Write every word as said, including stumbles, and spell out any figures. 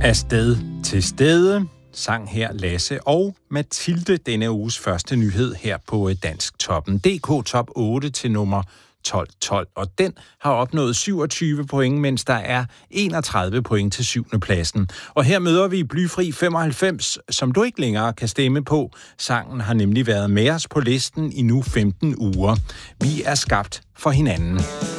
Afsted til stede sang her Lasse og Mathilde, denne uges første nyhed her på Dansk Toppen. D K Top otte til nummer tolv tolv, og den har opnået syvogtyve point, mens der er enogtredive point til syvende pladsen. Og her møder vi Blyfri femoghalvfems, som du ikke længere kan stemme på. Sangen har nemlig været med os på listen i nu femten uger. Vi er skabt for hinanden.